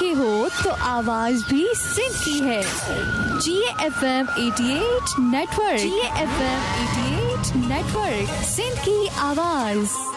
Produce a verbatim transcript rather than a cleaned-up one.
के हो तो आवाज भी सिंध की है। जी एफ एम अठासी नेटवर्क। जी एफ एम अठासी नेटवर्क, सिंध की आवाज।